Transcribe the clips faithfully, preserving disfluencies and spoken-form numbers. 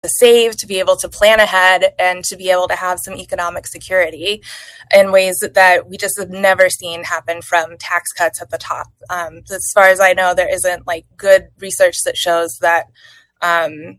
save, to be able to plan ahead, and to be able to have some economic security in ways that, that we just have never seen happen from tax cuts at the top. Um, as far as I know, there isn't like good research that shows that um,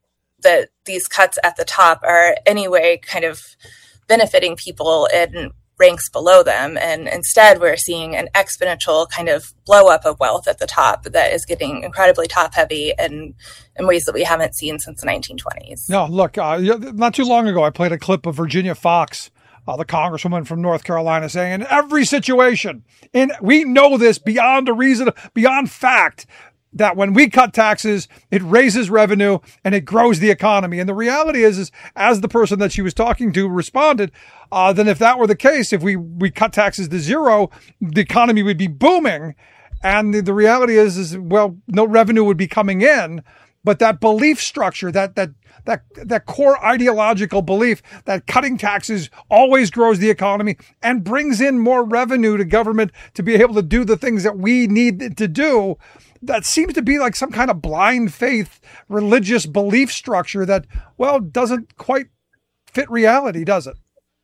that these cuts at the top are anyway kind of benefiting people in ranks below them. And instead, we're seeing an exponential kind of blow up of wealth at the top that is getting incredibly top heavy and in ways that we haven't seen since the nineteen twenties. No, look, uh, not too long ago, I played a clip of Virginia Fox, uh, the congresswoman from North Carolina, saying in every situation, and we know this beyond a reason, beyond fact, that when we cut taxes, it raises revenue and it grows the economy. And the reality is, is as the person that she was talking to responded, uh, then if that were the case, if we, we cut taxes to zero, the economy would be booming. And the, the reality is, is, well, no revenue would be coming in. But that belief structure, that that that that core ideological belief that cutting taxes always grows the economy and brings in more revenue to government to be able to do the things that we need it to do, that seems to be like some kind of blind faith religious belief structure that, well, doesn't quite fit reality, does it?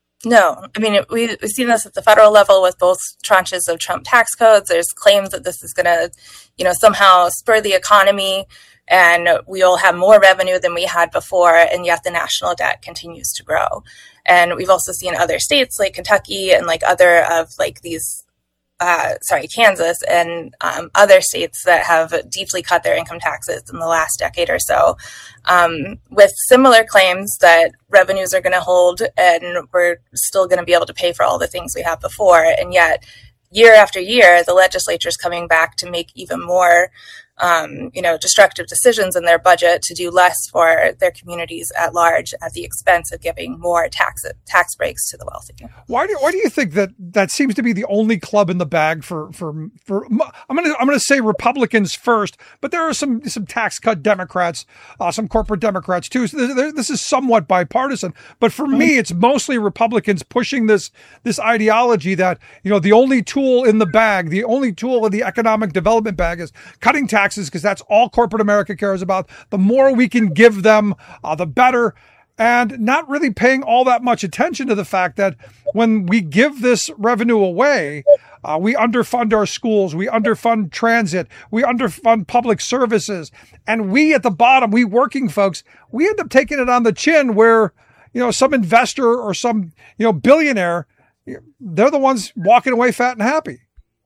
No, I mean, we, we've seen this at the federal level with both tranches of Trump tax codes. There's claims that this is going to, you know, somehow spur the economy and we'll have more revenue than we had before. And yet the national debt continues to grow. And we've also seen other states like Kentucky and like other of like these Uh, sorry, Kansas and um, other states that have deeply cut their income taxes in the last decade or so, um, with similar claims that revenues are going to hold and we're still going to be able to pay for all the things we have before. And yet, year after year, the legislature is coming back to make even more um, you know, destructive decisions in their budget to do less for their communities at large at the expense of giving more tax tax breaks to the wealthy. Why do why do you think that that seems to be the only club in the bag for for for I'm gonna I'm gonna say Republicans first, but there are some some tax cut Democrats, uh, some corporate Democrats too. So this, this is somewhat bipartisan, but for mm-hmm. me, it's mostly Republicans pushing this this ideology that, you know, the only tool in the bag, the only tool in the economic development bag is cutting taxes. Because that's all corporate America cares about. The more we can give them, uh, the better. And not really paying all that much attention to the fact that when we give this revenue away, uh, we underfund our schools, we underfund transit, we underfund public services. And we at the bottom, we working folks, we end up taking it on the chin where, you know, some investor or some, you know, billionaire, they're the ones walking away fat and happy.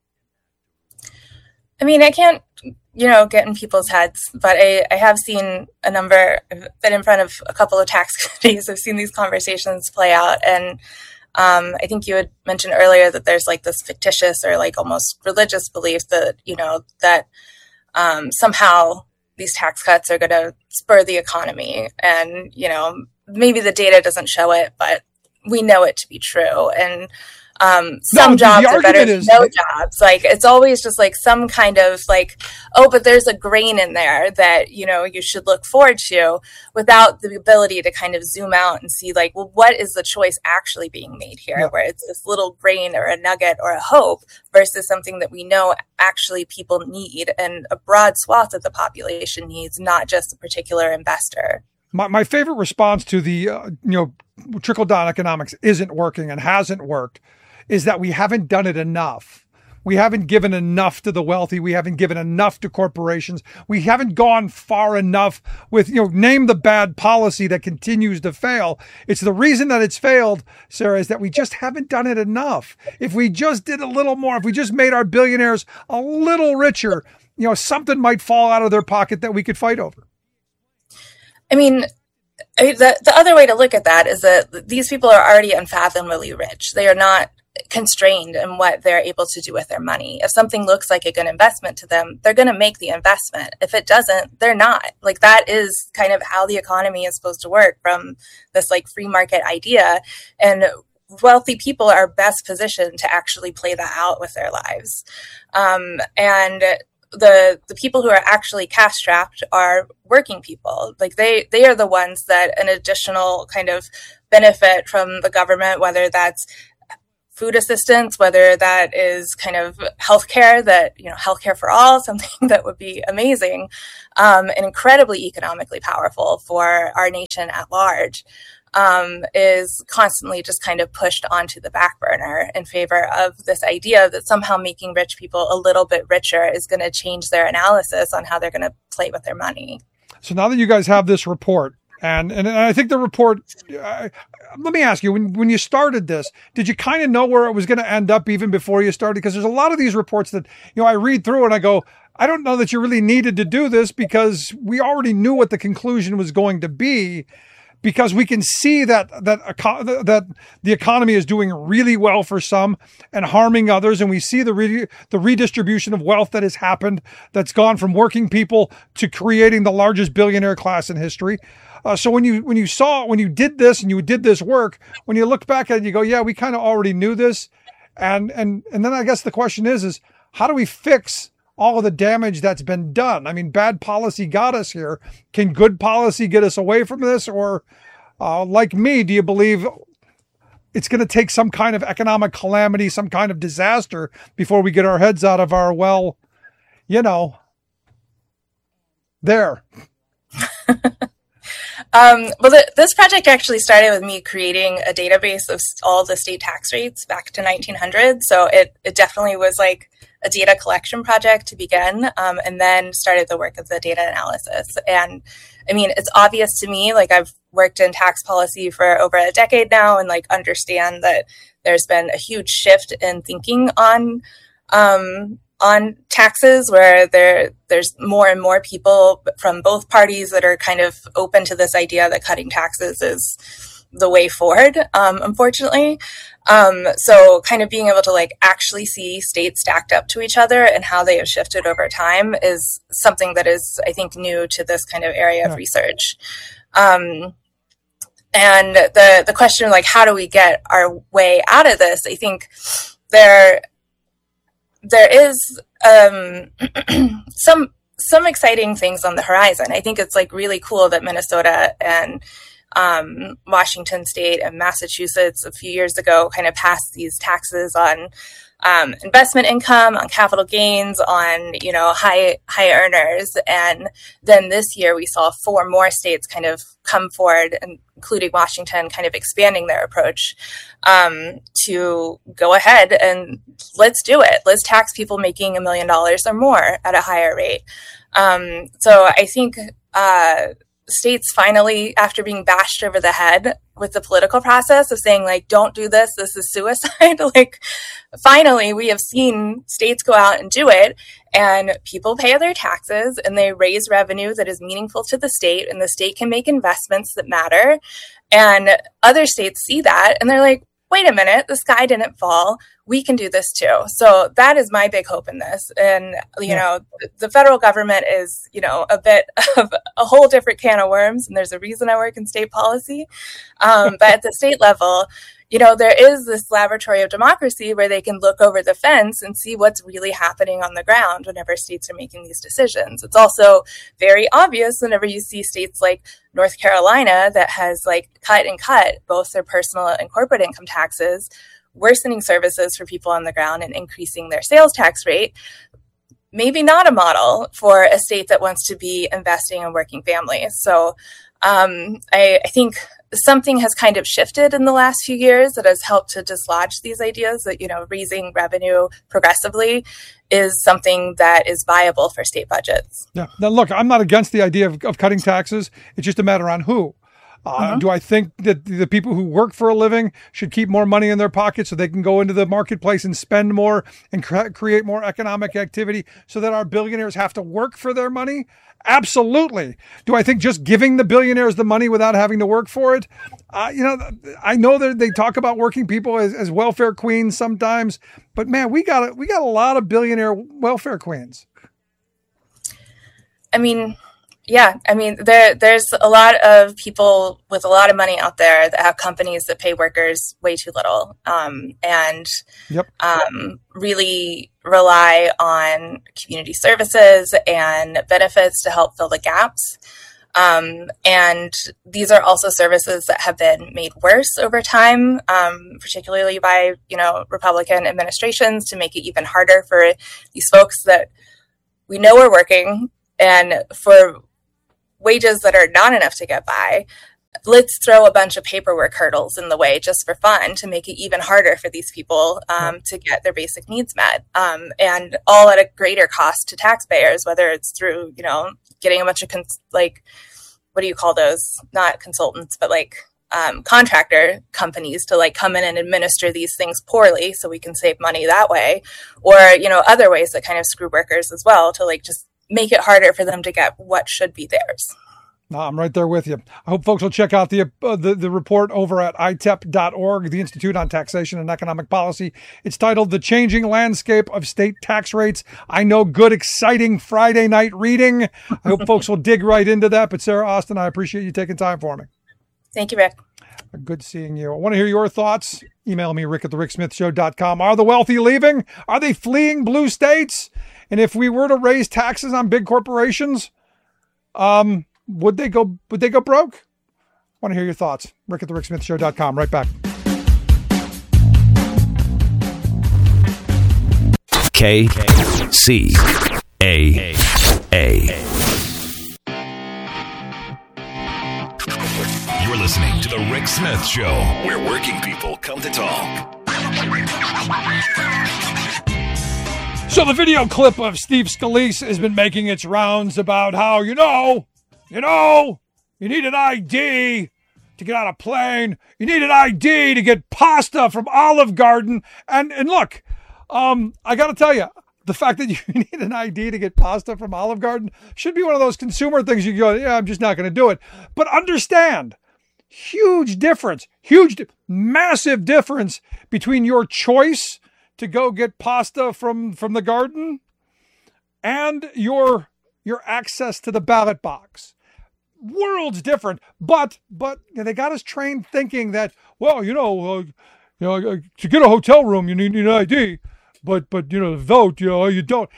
I mean, I can't, you know, get in people's heads, but I, I have seen a number, I've been in front of a couple of tax committees. I've seen these conversations play out. And um, I think you had mentioned earlier that there's like this fictitious or like almost religious belief that, you know, that um, somehow these tax cuts are going to spur the economy. And, you know, maybe the data doesn't show it, but we know it to be true. And Um, some no, jobs are better than no jobs. Like, it's always just like some kind of like, oh, but there's a grain in there that, you know, you should look forward to, without the ability to kind of zoom out and see like, well, what is the choice actually being made here? Yeah. Where it's this little grain or a nugget or a hope versus something that we know actually people need and a broad swath of the population needs, not just a particular investor. My, my favorite response to the, uh, you know, trickle down economics isn't working and hasn't worked is that we haven't done it enough. We haven't given enough to the wealthy. We haven't given enough to corporations. We haven't gone far enough with, you know, name the bad policy that continues to fail. It's the reason that it's failed, Sarah, is that we just haven't done it enough. If we just did a little more, if we just made our billionaires a little richer, you know, something might fall out of their pocket that we could fight over. I mean, I mean the, the other way to look at that is that these people are already unfathomably rich. They are not constrained in what they're able to do with their money. If something looks like a good investment to them, they're going to make the investment. If it doesn't, they're not. Like, that is kind of how the economy is supposed to work from this like free market idea. And wealthy people are best positioned to actually play that out with their lives. Um, and the the people who are actually cash strapped are working people. Like they they are the ones that an additional kind of benefit from the government, whether that's food assistance, whether that is kind of healthcare, that, you know, healthcare for all, something that would be amazing, um, and incredibly economically powerful for our nation at large, um, is constantly just kind of pushed onto the back burner in favor of this idea that somehow making rich people a little bit richer is going to change their analysis on how they're going to play with their money. So now that you guys have this report, and and I think the report, uh, let me ask you, when, when you started this, did you kind of know where it was going to end up even before you started? Because there's a lot of these reports that, you know, I read through and I go, I don't know that you really needed to do this because we already knew what the conclusion was going to be, because we can see that that that the economy is doing really well for some and harming others, and we see the re, the redistribution of wealth that has happened, that's gone from working people to creating the largest billionaire class in history. Uh, so when you when you saw when you did this and you did this work, when you look back at it, you go, yeah, we kind of already knew this, and and and then I guess the question is is how do we fix all of the damage that's been done? I mean, bad policy got us here. Can good policy get us away from this? Or uh, like me, do you believe it's going to take some kind of economic calamity, some kind of disaster before we get our heads out of our, well, you know, there? Um, well, the, this project actually started with me creating a database of all the state tax rates back to nineteen hundred. So it, it definitely was like a data collection project to begin, um, and then started the work of the data analysis. And I mean, it's obvious to me, like I've worked in tax policy for over a decade now and like understand that there's been a huge shift in thinking on um, on taxes, where there there's more and more people from both parties that are kind of open to this idea that cutting taxes is the way forward, um, unfortunately. Um, so kind of being able to like actually see states stacked up to each other and how they have shifted over time is something that is, I think, new to this kind of area yeah. of research. Um, and the, the question, like, how do we get our way out of this? I think there, there is, um, some, some exciting things on the horizon. I think it's like really cool that Minnesota and Um, Washington State and Massachusetts a few years ago kind of passed these taxes on um, investment income, on capital gains, on, you know, high high earners. And then this year we saw four more states kind of come forward, and including Washington, kind of expanding their approach um, to go ahead and let's do it. Let's tax people making a million dollars or more at a higher rate. Um, so I think uh, states finally, after being bashed over the head with the political process of saying, like, don't do this, this is suicide, like, finally we have seen states go out and do it, and people pay their taxes and they raise revenue that is meaningful to the state, and the state can make investments that matter. And other states see that and they're like, wait a minute, the sky didn't fall. We can do this too. So that is my big hope in this. And, you know, the federal government is, you know, a bit of a whole different can of worms. And there's a reason I work in state policy. Um, but at the state level, you know, there is this laboratory of democracy where they can look over the fence and see what's really happening on the ground whenever states are making these decisions. It's also very obvious whenever you see states like North Carolina that has like cut and cut both their personal and corporate income taxes, worsening services for people on the ground and increasing their sales tax rate. Maybe not a model for a state that wants to be investing in working families. So um, I, I think something has kind of shifted in the last few years that has helped to dislodge these ideas that, you know, raising revenue progressively is something that is viable for state budgets. Yeah. Now, look, I'm not against the idea of, of cutting taxes. It's just a matter on who. Uh, uh-huh. Do I think that the people who work for a living should keep more money in their pocket so they can go into the marketplace and spend more and cre- create more economic activity so that our billionaires have to work for their money? Absolutely. Do I think just giving the billionaires the money without having to work for it? Uh, you know, I know that they talk about working people as, as welfare queens sometimes, but man, we got a, we got a lot of billionaire welfare queens. I mean, yeah, I mean, there there's a lot of people with a lot of money out there that have companies that pay workers way too little, um, and yep. um, really rely on community services and benefits to help fill the gaps. Um, and these are also services that have been made worse over time, um, particularly by, you know, Republican administrations, to make it even harder for these folks that we know are working and for wages that are not enough to get by. Let's throw a bunch of paperwork hurdles in the way just for fun to make it even harder for these people um, to get their basic needs met, um, and all at a greater cost to taxpayers, whether it's through, you know, getting a bunch of cons- like, what do you call those? Not consultants, but like um, contractor companies to like come in and administer these things poorly so we can save money that way, or, you know, other ways that kind of screw workers as well to like just make it harder for them to get what should be theirs. No, I'm right there with you. I hope folks will check out the, uh, the the report over at I T E P dot org, the Institute on Taxation and Economic Policy. It's titled The Changing Landscape of State Tax Rates. I know, good, exciting Friday night reading. I hope folks will dig right into that. But Sarah Austin, I appreciate you taking time for me. Thank you, Rick. Good seeing you. I want to hear your thoughts. Email me, rick at the rick smith show dot com. Are the wealthy leaving? Are they fleeing blue states? And if we were to raise taxes on big corporations, um, Would they go? Would they go broke? I want to hear your thoughts. Rick at the rick smith show dot com. Right back. K C A A. You're listening to the Rick Smith Show, where working people come to talk. So the video clip of Steve Scalise has been making its rounds about how, you know, You know, you need an I D to get on a plane. You need an I D to get pasta from Olive Garden. And and look, um, I got to tell you, the fact that you need an I D to get pasta from Olive Garden should be one of those consumer things you go, yeah, I'm just not going to do it. But understand, huge difference, huge, massive difference between your choice to go get pasta from, from the garden and your your access to the ballot box. Worlds different, but but you know, they got us trained thinking that, well, you know, uh, you know, uh, to get a hotel room you need, need an I D, but but you know, to vote, you know, you don't.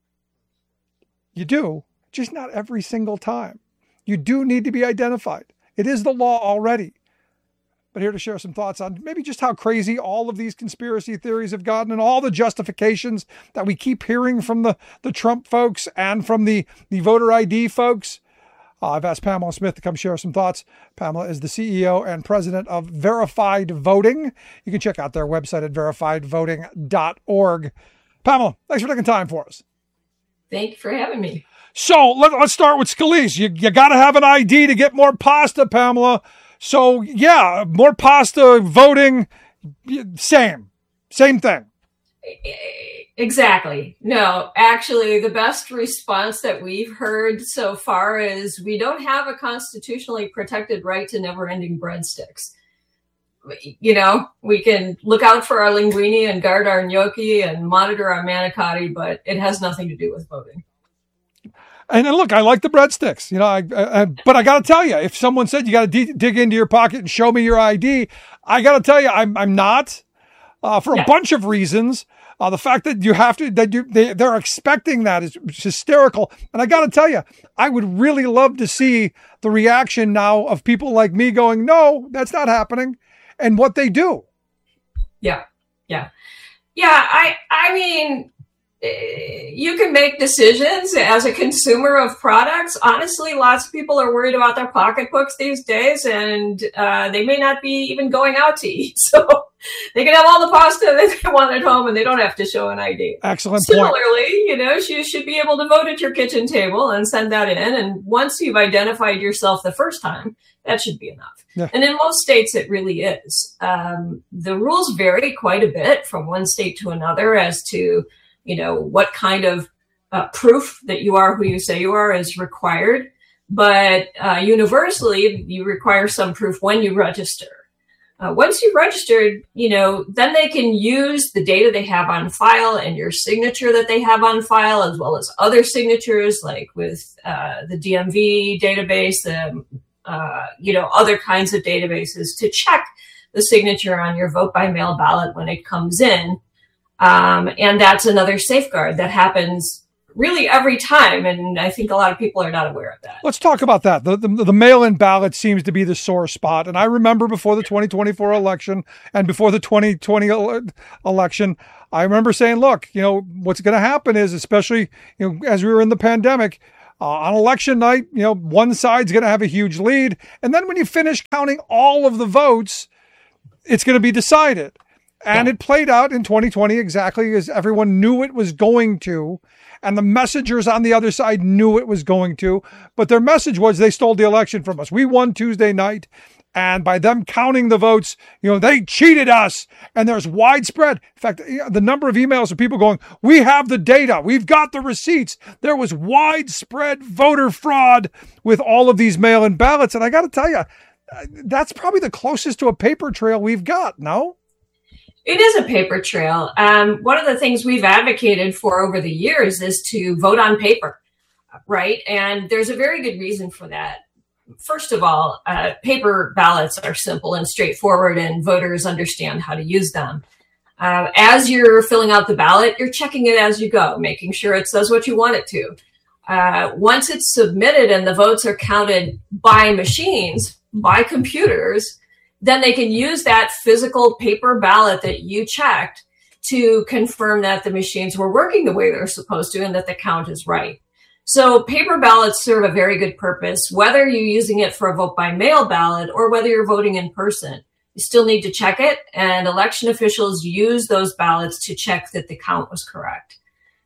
You do, just not every single time. You do need to be identified. It is the law already. But here to share some thoughts on maybe just how crazy all of these conspiracy theories have gotten and all the justifications that we keep hearing from the, the Trump folks and from the, the voter I D folks. Uh, I've asked Pamela Smith to come share some thoughts. Pamela is the C E O and president of Verified Voting. You can check out their website at verified voting dot org. Pamela, thanks for taking time for us. Thank you for having me. So let, let's start with Scalise. You, you got to have an I D to get more pasta, Pamela. So, yeah, more pasta, voting, same, same thing. Exactly. No, actually, the best response that we've heard so far is we don't have a constitutionally protected right to never-ending breadsticks. You know, we can look out for our linguine and guard our gnocchi and monitor our manicotti, but it has nothing to do with voting. And look, I like the breadsticks, you know, I, I, but I got to tell you, if someone said you got to d- dig into your pocket and show me your I D, I got to tell you, I'm I'm not, uh, for a yeah. bunch of reasons. Uh, the fact that you have to, that you they, they're expecting that is hysterical. And I got to tell you, I would really love to see the reaction now of people like me going, no, that's not happening, and what they do. Yeah, yeah, yeah. I I mean. You can make decisions as a consumer of products. Honestly, lots of people are worried about their pocketbooks these days, and uh, they may not be even going out to eat. So they can have all the pasta that they want at home, and they don't have to show an I D. Excellent Similarly, point. you know, you should be able to vote at your kitchen table and send that in. And once you've identified yourself the first time, that should be enough. Yeah. And in most states, it really is. Um, the rules vary quite a bit from one state to another as to you know, what kind of uh, proof that you are who you say you are is required. But uh, universally, you require some proof when you register. Uh, once you've registered, you know, then they can use the data they have on file and your signature that they have on file, as well as other signatures like with uh, the D M V database, the, uh, you know, other kinds of databases to check the signature on your vote by mail ballot when it comes in. Um, and that's another safeguard that happens really every time. And I think a lot of people are not aware of that. Let's talk about that. The, the, the mail-in ballot seems to be the sore spot. And I remember before the twenty twenty-four election and before the twenty twenty election, I remember saying, look, you know, what's going to happen is, especially, you know, as we were in the pandemic, uh, on election night, you know, one side's going to have a huge lead. And then when you finish counting all of the votes, it's going to be decided. And yeah. It played out in twenty twenty exactly as everyone knew it was going to. And the messengers on the other side knew it was going to. But their message was they stole the election from us. We won Tuesday night. And by them counting the votes, you know, they cheated us. And there's widespread. In fact, the number of emails of people going, we have the data. We've got the receipts. There was widespread voter fraud with all of these mail-in ballots. And I got to tell you, that's probably the closest to a paper trail we've got, no? It is a paper trail. Um, one of the things we've advocated for over the years is to vote on paper, right? And there's a very good reason for that. First of all, uh, paper ballots are simple and straightforward, and voters understand how to use them. Uh, as you're filling out the ballot, you're checking it as you go, making sure it says what you want it to. Uh, once it's submitted and the votes are counted by machines, by computers, then they can use that physical paper ballot that you checked to confirm that the machines were working the way they're supposed to and that the count is right. So paper ballots serve a very good purpose, whether you're using it for a vote by mail ballot or whether you're voting in person. You still need to check it, and election officials use those ballots to check that the count was correct.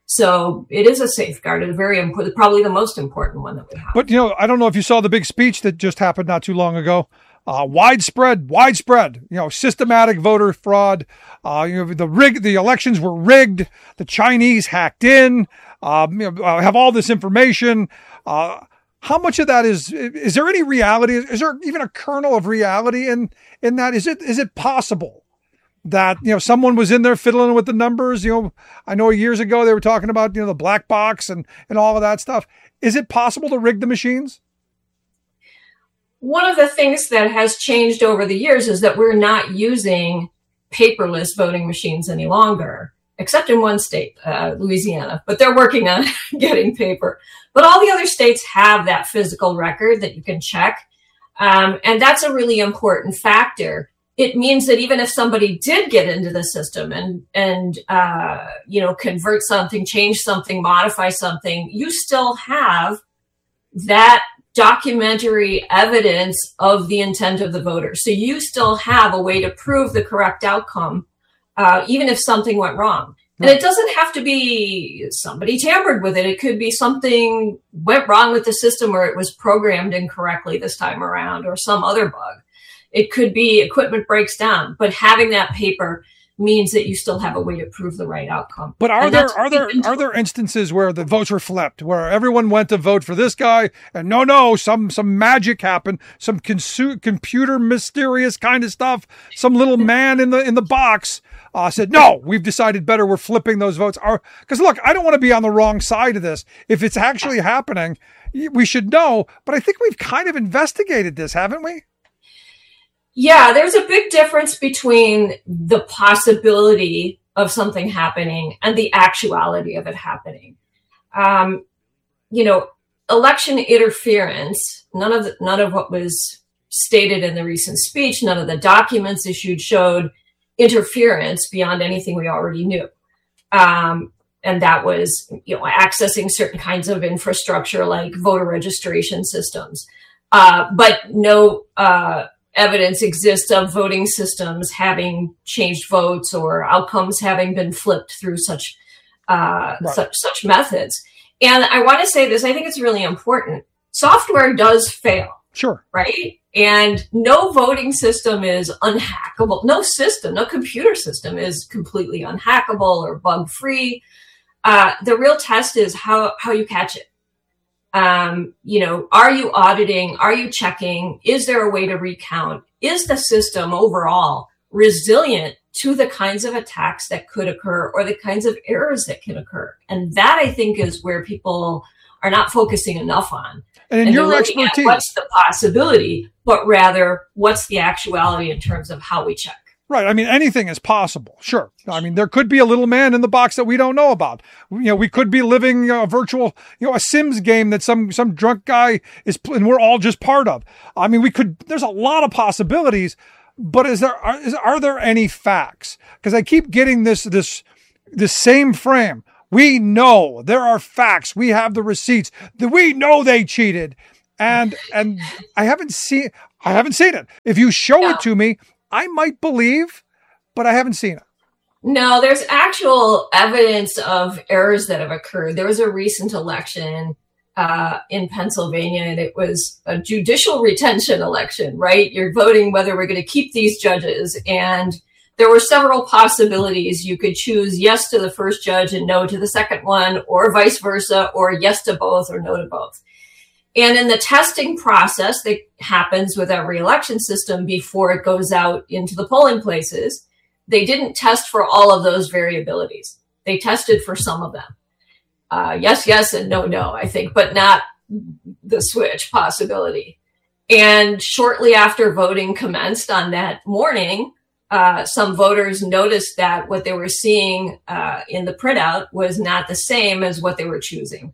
So it is a safeguard, and very important, probably the most important one that we have. But, you know, I don't know if you saw the big speech that just happened not too long ago. Uh, widespread, widespread, you know, systematic voter fraud. Uh, you know, the rig, the elections were rigged. The Chinese hacked in, um, you know, uh, have all this information. Uh, how much of that is, is there any reality? Is there even a kernel of reality in, in that? Is it, is it possible that, you know, someone was in there fiddling with the numbers? You know, I know years ago they were talking about, you know, the black box and, and all of that stuff. Is it possible to rig the machines? One of the things that has changed over the years is that we're not using paperless voting machines any longer, except in one state, uh, Louisiana, but they're working on getting paper. But all the other states have that physical record that you can check. Um, and that's a really important factor. It means that even if somebody did get into the system and, and uh, you know, convert something, change something, modify something, you still have that documentary evidence of the intent of the voter. So you still have a way to prove the correct outcome, uh, even if something went wrong. And it doesn't have to be somebody tampered with it. It could be something went wrong with the system, or it was programmed incorrectly this time around, or some other bug. It could be equipment breaks down, but having that paper means that you still have a way to prove the right outcome. But are there are there are there instances where the votes were flipped, where everyone went to vote for this guy, and no, no, some some magic happened, some consu- computer mysterious kind of stuff, some little man in the in the box uh, said, no, we've decided better, we're flipping those votes. Because look, I don't want to be on the wrong side of this. If it's actually happening, we should know. But I think we've kind of investigated this, haven't we? Yeah, there's a big difference between the possibility of something happening and the actuality of it happening. Um, you know, election interference, none of the, none of what was stated in the recent speech, none of the documents issued showed interference beyond anything we already knew. Um, and that was, you know, accessing certain kinds of infrastructure like voter registration systems. Uh, but no, uh, evidence exists of voting systems having changed votes or outcomes having been flipped through such uh, right. such such methods. And I want to say this, I think it's really important. Software does fail. Sure. Right? And no voting system is unhackable. No system, no computer system is completely unhackable or bug-free. Uh, the real test is how, how you catch it. Um, you know, are you auditing? Are you checking? Is there a way to recount? Is the system overall resilient to the kinds of attacks that could occur or the kinds of errors that can occur? And that, I think, is where people are not focusing enough on. And in and your expertise, what's the possibility, but rather what's the actuality in terms of how we check. Right. I mean, anything is possible. Sure. I mean, there could be a little man in the box that we don't know about. You know, we could be living a virtual, you know, a Sims game that some, some drunk guy is, and we're all just part of. I mean, we could, there's a lot of possibilities, but is there, are, is, are there any facts? Because I keep getting this, this, this same frame. We know there are facts. We have the receipts that we know they cheated. And, and I haven't seen, I haven't seen it. If you show no. it to me, I might believe, but I haven't seen it. No, there's actual evidence of errors that have occurred. There was a recent election uh, in Pennsylvania, and it was a judicial retention election, right? You're voting whether we're going to keep these judges. And there were several possibilities. You could choose yes to the first judge and no to the second one, or vice versa, or yes to both or no to both. And in the testing process that happens with every election system before it goes out into the polling places, they didn't test for all of those variabilities. They tested for some of them. Uh, yes, yes, and no, no, I think, but not the switch possibility. And shortly after voting commenced on that morning, uh, some voters noticed that what they were seeing uh, in the printout was not the same as what they were choosing.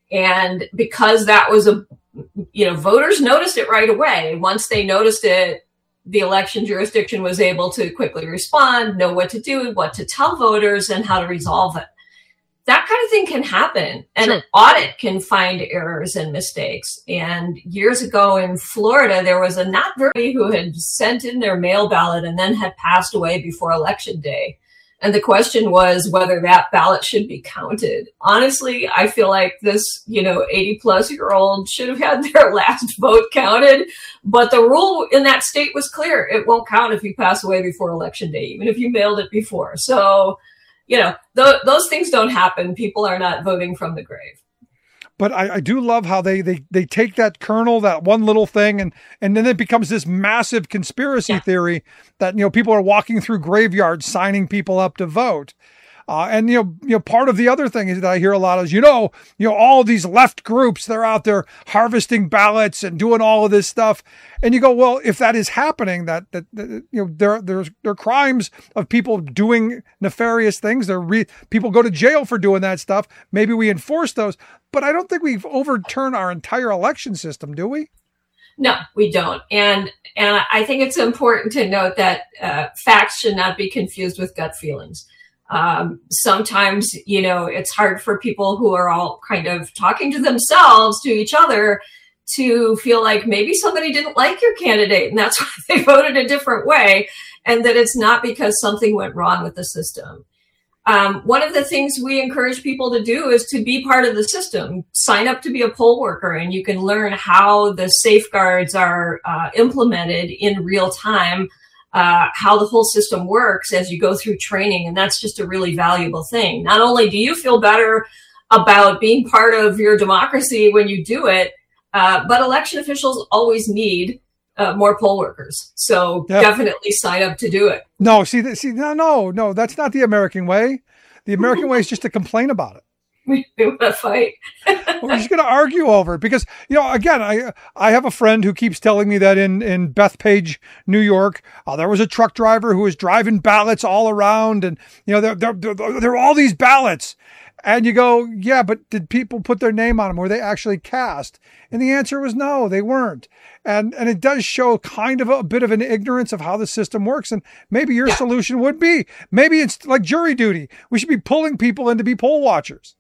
And because that was a, you know, voters noticed it right away. Once they noticed it, the election jurisdiction was able to quickly respond, know what to do, what to tell voters, and how to resolve it. That kind of thing can happen. And sure. An audit can find errors and mistakes. And years ago in Florida, there was a not very who had sent in their mail ballot and then had passed away before election day. And the question was whether that ballot should be counted. Honestly, I feel like this, you know, eighty plus year old should have had their last vote counted. But the rule in that state was clear. It won't count if you pass away before election day, even if you mailed it before. So, you know, th- those things don't happen. People are not voting from the grave. But I, I do love how they, they, they take that kernel, that one little thing, and, and then it becomes this massive conspiracy yeah. theory that, you know, people are walking through graveyards, signing people up to vote. Uh, and, you know, you know, part of the other thing is that I hear a lot is, you know, you know, all these left groups, they're out there harvesting ballots and doing all of this stuff. And you go, well, if that is happening, that, that, that you know, there, there's, there are crimes of people doing nefarious things. There re- people go to jail for doing that stuff. Maybe we enforce those, but I don't think we've overturned our entire election system, do we? No, we don't. And, and I think it's important to note that uh, facts should not be confused with gut feelings. Um, sometimes, you know, it's hard for people who are all kind of talking to themselves, to each other, to feel like maybe somebody didn't like your candidate and that's why they voted a different way, and that it's not because something went wrong with the system. Um, one of the things we encourage people to do is to be part of the system. Sign up to be a poll worker, and you can learn how the safeguards are uh, implemented in real time. Uh, how the whole system works as you go through training. And that's just a really valuable thing. Not only do you feel better about being part of your democracy when you do it, uh, but election officials always need uh, more poll workers. So yeah. Definitely sign up to do it. No, see, see, no, no, no, that's not the American way. The American way is just to complain about it. We want to fight. We're just going to argue over it because, you know, again, I I have a friend who keeps telling me that in, in Bethpage, New York, uh, there was a truck driver who was driving ballots all around, and, you know, there, there, there, there were all these ballots. And you go, yeah, but did people put their name on them? Were they actually cast? And the answer was no, they weren't. And and it does show kind of a, a bit of an ignorance of how the system works. And maybe your yeah. solution would be, maybe it's like jury duty. We should be pulling people in to be poll watchers.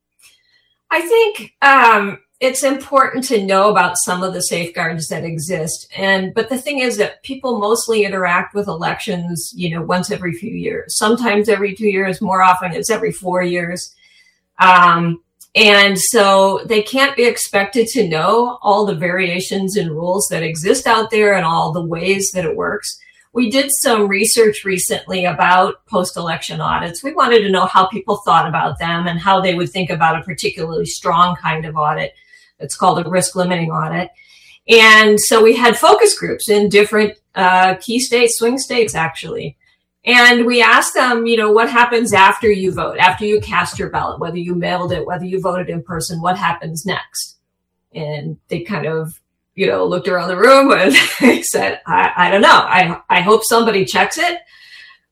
I think um, it's important to know about some of the safeguards that exist. And but the thing is that people mostly interact with elections, you know, once every few years, sometimes every two years, more often it's every four years. Um, and so they can't be expected to know all the variations in rules that exist out there and all the ways that it works. We did some research recently about post-election audits. We wanted to know how people thought about them and how they would think about a particularly strong kind of audit. It's called a risk limiting audit. And so we had focus groups in different uh, key states, swing states, actually. And we asked them, you know, what happens after you vote, after you cast your ballot, whether you mailed it, whether you voted in person, what happens next? And they kind of, you know, looked around the room and they said, I, I don't know. I, I hope somebody checks it.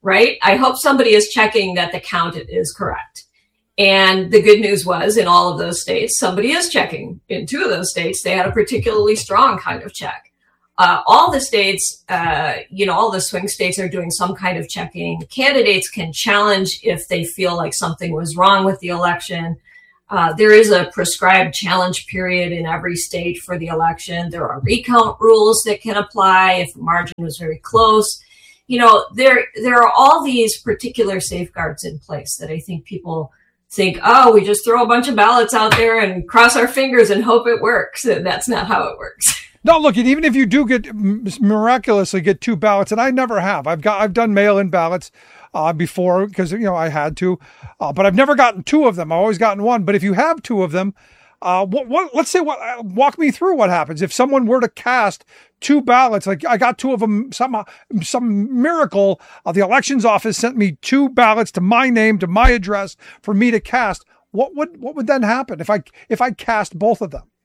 right? I hope somebody is checking that the count is correct. And the good news was in all of those states, somebody is checking. In two of those states, they had a particularly strong kind of check. Uh, all the states, uh, you know, all the swing states are doing some kind of checking. Candidates can challenge if they feel like something was wrong with the election. Uh, there is a prescribed challenge period in every state for the election. There are recount rules that can apply if the margin was very close. You know, there there are all these particular safeguards in place that I think people think, oh, we just throw a bunch of ballots out there and cross our fingers and hope it works. And that's not how it works. No, look, and even if you do get miraculously get two ballots, and I never have, I've got I've done mail-in ballots uh, before because you know I had to, uh, but I've never gotten two of them. I've always gotten one. But if you have two of them, uh, what, what let's say what walk me through what happens if someone were to cast two ballots. Like I got two of them, some some miracle. Uh, the elections office sent me two ballots to my name, to my address for me to cast. What would what would then happen if I if I cast both of them?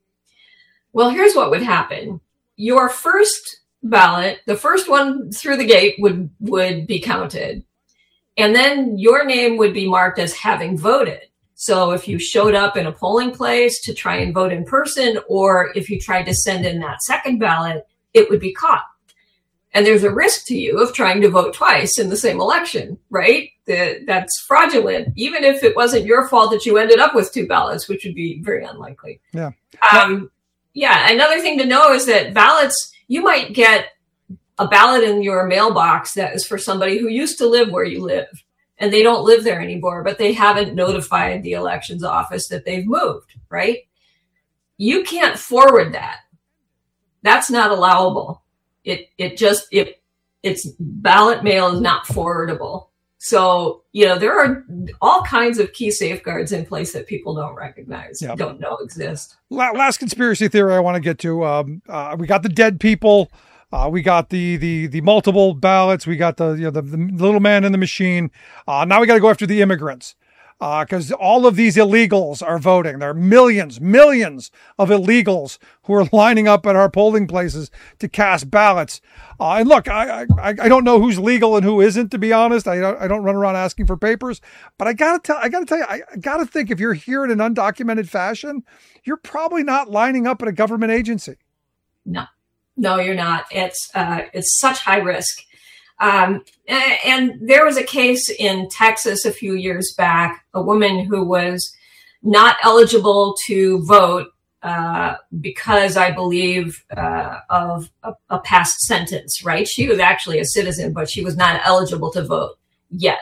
Well, here's what would happen. Your first ballot, the first one through the gate would, would be counted. And then your name would be marked as having voted. So if you showed up in a polling place to try and vote in person, or if you tried to send in that second ballot, it would be caught. And there's a risk to you of trying to vote twice in the same election, right? The, that's fraudulent, even if it wasn't your fault that you ended up with two ballots, which would be very unlikely. Yeah. Um, Yeah, another thing to know is that ballots, you might get a ballot in your mailbox that is for somebody who used to live where you live, and they don't live there anymore, but they haven't notified the elections office that they've moved, right? You can't forward that. That's not allowable. It it just, it it's ballot mail is not forwardable. So, you know, there are all kinds of key safeguards in place that people don't recognize, yep. don't know exist. Last conspiracy theory I want to get to. Um, uh, we got the dead people. Uh, we got the, the, the multiple ballots. We got the, you know, the, the little man in the machine. Uh, now we got to go after the immigrants. Because uh, all of these illegals are voting. There are millions, millions of illegals who are lining up at our polling places to cast ballots. Uh, and look, I, I I don't know who's legal and who isn't. To be honest, I don't I don't run around asking for papers. But I gotta tell I gotta tell you, I, I gotta think if you're here in an undocumented fashion, you're probably not lining up at a government agency. No, no, you're not. It's uh, it's such high risk. Um, and there was a case in Texas a few years back, a woman who was not eligible to vote uh, because I believe uh, of a, a past sentence, right? She was actually a citizen, but she was not eligible to vote yet.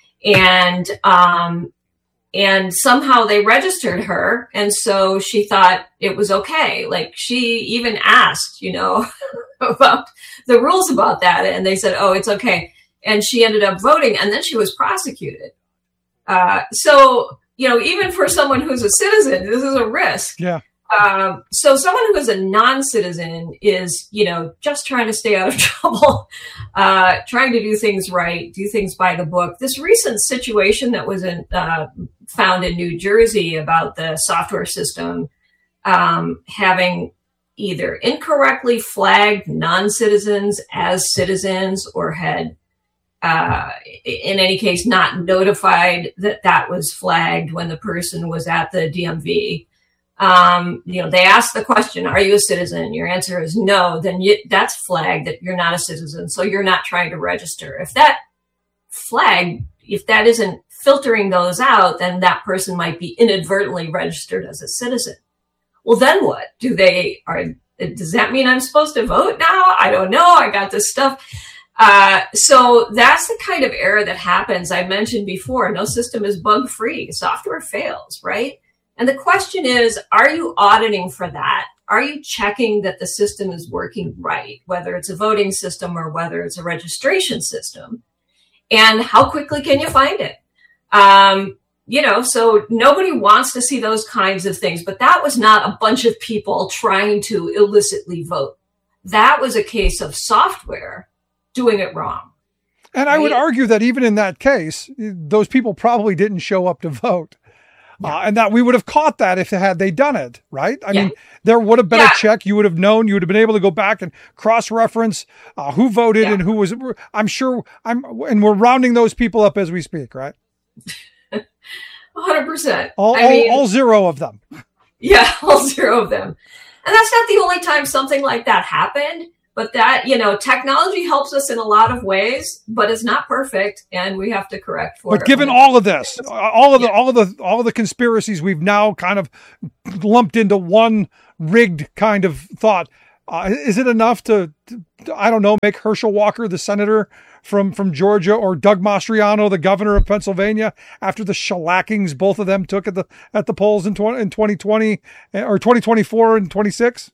And um, and somehow they registered her. And so she thought it was okay. Like she even asked, you know, about the rules about that. And they said, oh, it's okay. And she ended up voting, and then she was prosecuted. Uh, so, you know, even for someone who's a citizen, this is a risk. Yeah. Uh, so someone who is a non-citizen is, you know, just trying to stay out of trouble, uh, trying to do things right, do things by the book. This recent situation that was in, uh, found in New Jersey about the software system um, having either incorrectly flagged non-citizens as citizens or had, uh, in any case, not notified that that was flagged when the person was at the D M V. Um, you know, they ask the question, are you a citizen? Your answer is no. Then you, that's flagged that you're not a citizen. So you're not trying to register. If that flag, if that isn't filtering those out, then that person might be inadvertently registered as a citizen. Well, then what? Do they, are, does that mean I'm supposed to vote now? I don't know. I got this stuff. Uh, so that's the kind of error that happens. I mentioned before, no system is bug free. Software fails, right? And the question is, are you auditing for that? Are you checking that the system is working right, whether it's a voting system or whether it's a registration system? And how quickly can you find it? Um, you know, so nobody wants to see those kinds of things, but that was not a bunch of people trying to illicitly vote. That was a case of software doing it wrong. And right? I would argue that even in that case, those people probably didn't show up to vote. uh, and that we would have caught that if had they done it, right? I yeah. mean, there would have been yeah. a check. You would have known. You would have been able to go back and cross-reference uh, who voted yeah. and who was. I'm sure. I'm, and we're rounding those people up as we speak, right? one hundred percent. All, I all, mean, all zero of them. Yeah, all zero of them. And that's not the only time something like that happened. But that, you know, technology helps us in a lot of ways, but it's not perfect, and we have to correct for but it. But given all of this, all of the, yeah. all of the, all of the conspiracies we've now kind of lumped into one rigged kind of thought, uh, is it enough to, to, I don't know, make Herschel Walker the senator from, from Georgia, or Doug Mastriano the governor of Pennsylvania, after the shellackings both of them took at the at the polls in twenty, in twenty twenty or twenty twenty-four and twenty-six?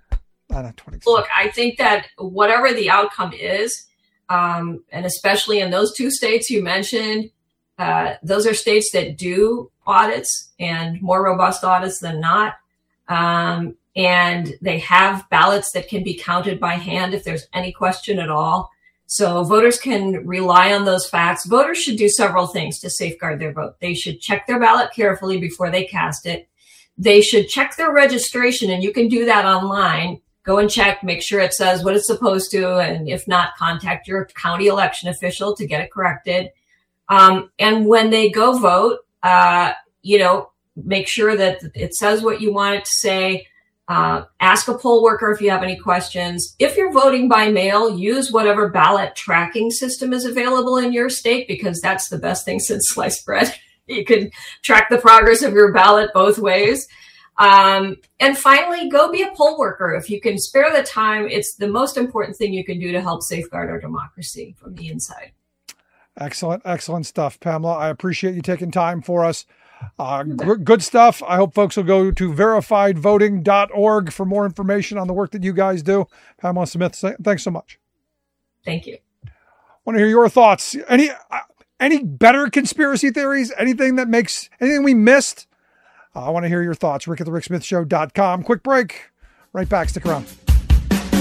Look, I think that whatever the outcome is, um, and especially in those two states you mentioned, uh, those are states that do audits, and more robust audits than not. Um, and they have ballots that can be counted by hand if there's any question at all. So voters can rely on those facts. Voters should do several things to safeguard their vote. They should check their ballot carefully before they cast it. They should check their registration, and you can do that online. Go and check, make sure it says what it's supposed to, and if not, contact your county election official to get it corrected. Um, and when they go vote, uh, you know, make sure that it says what you want it to say. Uh, ask a poll worker if you have any questions. If you're voting by mail, use whatever ballot tracking system is available in your state, because that's the best thing since sliced bread. You can track the progress of your ballot both ways. Um, and finally, go be a poll worker. If you can spare the time, it's the most important thing you can do to help safeguard our democracy from the inside. Excellent, excellent stuff, Pamela. I appreciate you taking time for us. Uh, g- good stuff. I hope folks will go to verified voting dot org for more information on the work that you guys do. Pamela Smith, thanks so much. Thank you. I want to hear your thoughts. Any, uh, any better conspiracy theories? Anything that makes, anything we missed? I want to hear your thoughts. Rick at the Rick Smith Show dot com. Quick break. Right back. Stick around.